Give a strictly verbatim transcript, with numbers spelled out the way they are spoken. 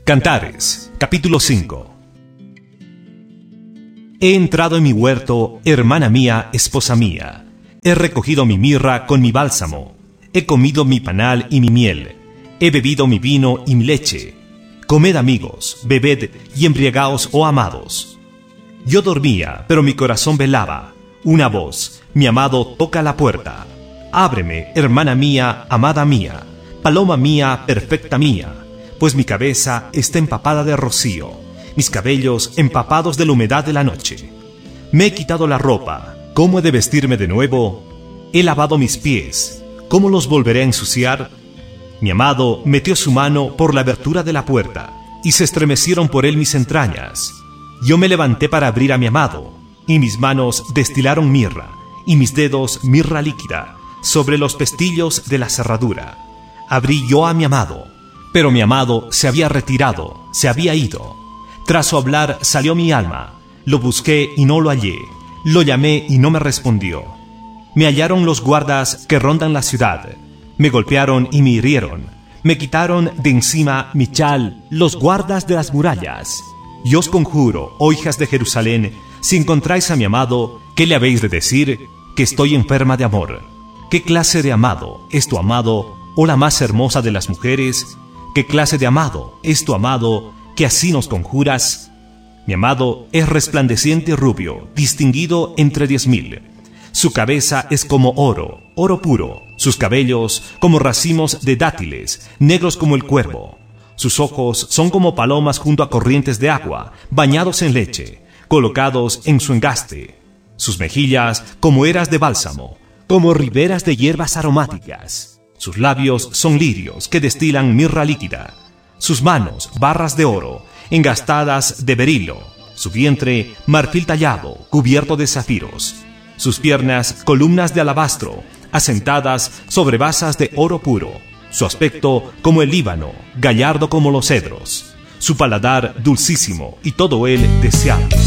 Cantares, capítulo cinco. He entrado en mi huerto, hermana mía, esposa mía. He recogido mi mirra con mi bálsamo. He comido mi panal y mi miel. He bebido mi vino y mi leche. Comed, amigos, bebed y embriagaos, oh amados. Yo dormía, pero mi corazón velaba. Una voz, mi amado, toca la puerta. Ábreme, hermana mía, amada mía, paloma mía, perfecta mía, pues mi cabeza está empapada de rocío, mis cabellos empapados de la humedad de la noche. Me he quitado la ropa, ¿cómo he de vestirme de nuevo? He lavado mis pies, ¿cómo los volveré a ensuciar? Mi amado metió su mano por la abertura de la puerta, y se estremecieron por él mis entrañas. Yo me levanté para abrir a mi amado, y mis manos destilaron mirra, y mis dedos mirra líquida, sobre los pestillos de la cerradura. Abrí yo a mi amado, pero mi amado se había retirado, se había ido. Tras su hablar salió mi alma, lo busqué y no lo hallé, lo llamé y no me respondió. Me hallaron los guardas que rondan la ciudad, me golpearon y me hirieron, me quitaron de encima mi chal los guardas de las murallas. Yo os conjuro, oh hijas de Jerusalén, si encontráis a mi amado, ¿qué le habéis de decir? Que estoy enferma de amor. ¿Qué clase de amado es tu amado, oh la más hermosa de las mujeres? ¿Qué clase de amado es tu amado, que así nos conjuras? Mi amado es resplandeciente y rubio, distinguido entre diez mil. Su cabeza es como oro, oro puro, sus cabellos como racimos de dátiles, negros como el cuervo. Sus ojos son como palomas junto a corrientes de agua, bañados en leche, colocados en su engaste. Sus mejillas como eras de bálsamo, como riberas de hierbas aromáticas. Sus labios son lirios que destilan mirra líquida. Sus manos, barras de oro, engastadas de berilo. Su vientre, marfil tallado, cubierto de zafiros. Sus piernas, columnas de alabastro, asentadas sobre basas de oro puro. Su aspecto como el Líbano, gallardo como los cedros. Su paladar dulcísimo y todo él deseable.